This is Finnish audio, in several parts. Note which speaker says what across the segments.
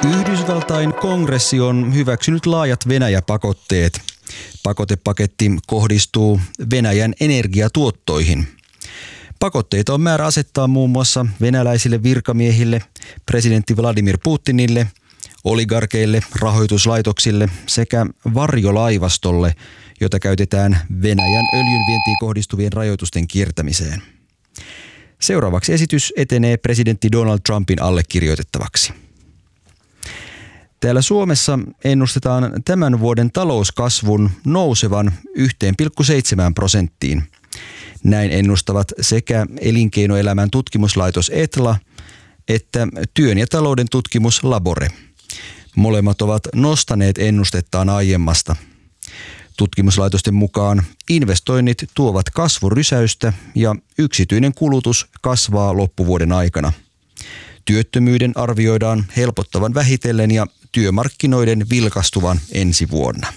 Speaker 1: Yhdysvaltain kongressi on hyväksynyt laajat Venäjä-pakotteet. Pakotepaketti kohdistuu Venäjän energiatuottoihin. Pakotteita on määrä asettaa muun muassa venäläisille virkamiehille, presidentti Vladimir Putinille, oligarkeille, rahoituslaitoksille sekä varjolaivastolle, jota käytetään Venäjän öljynvientiin kohdistuvien rajoitusten kiertämiseen. Seuraavaksi esitys etenee presidentti Donald Trumpin allekirjoitettavaksi. Täällä Suomessa ennustetaan tämän vuoden talouskasvun nousevan 1,7%. Näin ennustavat sekä Elinkeinoelämän tutkimuslaitos Etla että Työn ja talouden tutkimus Labore. Molemmat ovat nostaneet ennustettaan aiemmasta. Tutkimuslaitosten mukaan investoinnit tuovat kasvurysäystä ja yksityinen kulutus kasvaa loppuvuoden aikana. Työttömyyden arvioidaan helpottavan vähitellen ja työmarkkinoiden vilkastuvan ensi vuonna.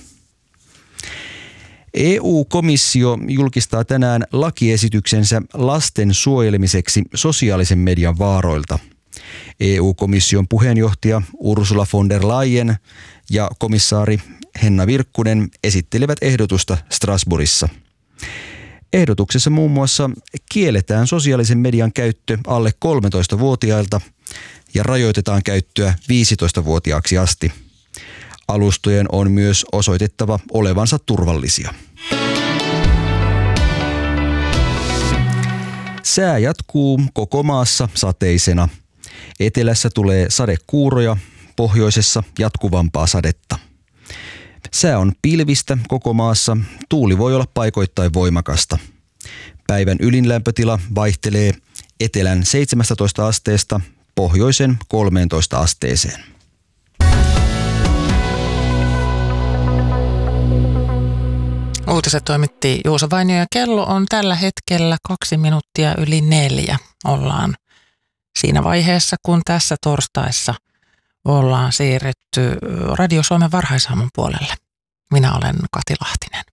Speaker 1: EU-komissio julkistaa tänään lakiesityksensä lasten suojelemiseksi sosiaalisen median vaaroilta. EU-komission puheenjohtaja Ursula von der Leyen ja komissaari Henna Virkkunen esittelevät ehdotusta Strasbourgissa. Ehdotuksessa muun muassa kielletään sosiaalisen median käyttö alle 13-vuotiailta ja rajoitetaan käyttöä 15-vuotiaaksi asti. Alustojen on myös osoitettava olevansa turvallisia. Sää jatkuu koko maassa sateisena. Etelässä tulee sadekuuroja, pohjoisessa jatkuvampaa sadetta. Sää on pilvistä koko maassa, tuuli voi olla paikoittain voimakasta. Päivän ylinlämpötila vaihtelee etelän 17 asteesta pohjoisen 13 asteeseen.
Speaker 2: Uutiset toimitti Juuso Vainio ja kello on tällä hetkellä 2 minuuttia yli 4. Ollaan siinä vaiheessa, kun tässä torstaissa ollaan siirretty Radio Suomen varhaisaamun puolelle. Minä olen Kati Lahtinen.